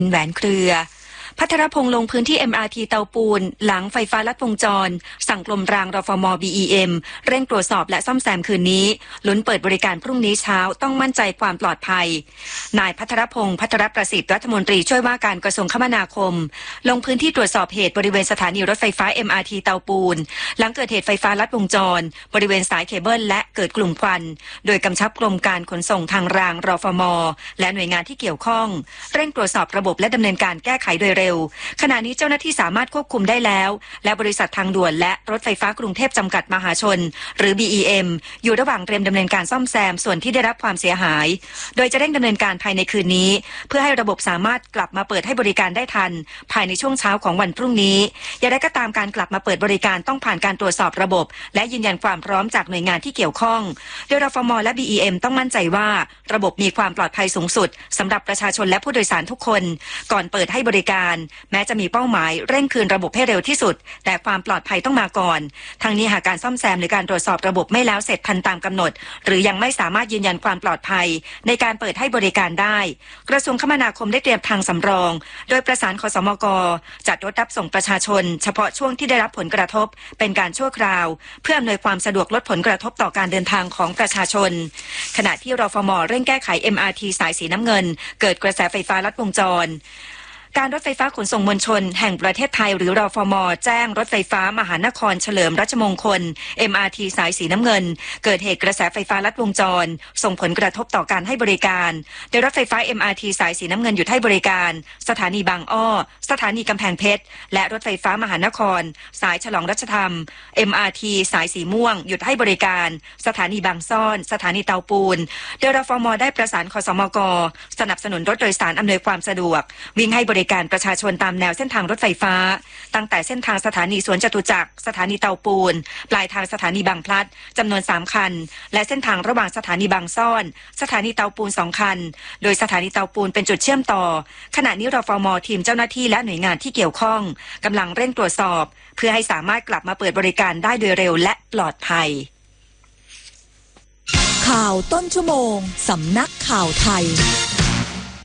แหวนเครือพัทรพงษ์ลงพื้นที่ MRT เตาปูนหลังไฟฟ้าลัดวงจรสั่งกรมรางรฟม. BEM เร่งตรวจสอบและซ่อมแซมคืนนี้ลุ้นเปิดบริการพรุ่งนี้เช้าต้องมั่นใจความปลอดภัยนายพัทรพงษ์พัทรประสิทธิ์รัฐมนตรีช่วยว่าการกระทรวงคมนาคมลงพื้นที่ตรวจสอบเหตุบริเวณสถานีรถไฟฟ้า MRT เตาปูนหลังเกิดเหตุไฟฟ้าลัดวงจรบริเวณสายเคเบิลและเกิดกลุ่มควันโดยกำชับกรมการขนส่งทางรางรฟม.และหน่วยงานที่เกี่ยวข้องเร่งตรวจสอบระบบและดำเนินการแก้ไขโดยเร็วขณะนี้เจ้าหน้าที่สามารถควบคุมได้แล้วและบริษัททางด่วนและรถไฟฟ้ากรุงเทพจำกัดมหาชนหรือ BEM อยู่ระหว่างเตรียมดำเนินการซ่อมแซมส่วนที่ได้รับความเสียหายโดยจะเร่งดำเนินการภายในคืนนี้เพื่อให้ระบบสามารถกลับมาเปิดให้บริการได้ทันภายในช่วงเช้าของวันพรุ่งนี้อย่างไรก็ตามการกลับมาเปิดบริการต้องผ่านการตรวจสอบระบบและยืนยันความพร้อมจากหน่วยงานที่เกี่ยวข้องโดยรฟม.และ BEM ต้องมั่นใจว่าระบบมีความปลอดภัยสูงสุดสำหรับประชาชนและผู้โดยสารทุกคนก่อนเปิดให้บริการแม้จะมีเป้าหมายเร่งคืนระบบให้เร็วที่สุดแต่ความปลอดภัยต้องมาก่อนทั้งนี้หากการซ่อมแซมหรือการตรวจสอบระบบไม่แล้วเสร็จทันตามกำหนดหรือยังไม่สามารถยืนยันความปลอดภัยในการเปิดให้บริการได้กระทรวงคมนาคมได้เตรียมทางสำรองโดยประสานขสมก.จัดรถรับส่งประชาชนเฉพาะช่วงที่ได้รับผลกระทบเป็นการชั่วคราวเพื่ออำนวยความสะดวกลดผลกระทบต่อการเดินทางของประชาชนขณะที่รฟม.เร่งแก้ไข MRT สายสีน้ำเงินเกิดกระแสไฟฟ้าลัดวงจรการรถไฟฟ้าขนส่งมวลชนแห่งประเทศไทยหรือรฟม.แจ้งรถไฟฟ้ามหานครเฉลิมรัชมงคล MRT สายสีน้ำเงินเกิดเหตุกระแสไฟฟ้าลัดวงจรส่งผลกระทบต่อการให้บริการโดยรถไฟฟ้า MRT สายสีน้ำเงินหยุดให้บริการสถานีบางอ้อสถานีกำแพงเพชรและรถไฟฟ้ามหานครสายฉลองรัชธรรม MRT สายสีม่วงหยุดให้บริการสถานีบางซ่อนสถานีเตาปูนโดยรฟม.ได้ประสานขสมก.สนับสนุนรถโดยสารอำนวยความสะดวกวิ่งให้บริการประชาชนตามแนวเส้นทางรถไฟฟ้าตั้งแต่เส้นทางสถานีสวนจตุจักรสถานีเตาปูนปลายทางสถานีบางพลัดจำนวน3คันและเส้นทางระหว่างสถานีบางซ่อนสถานีเตาปูน2คันโดยสถานีเตาปูนเป็นจุดเชื่อมต่อขณะนี้รฟม.ทีมเจ้าหน้าที่และหน่วยงานที่เกี่ยวข้องกำลังเร่งตรวจสอบเพื่อให้สามารถกลับมาเปิดบริการได้โดยเร็วและปลอดภัยข่าวต้นชั่วโมงสำนักข่าวไทย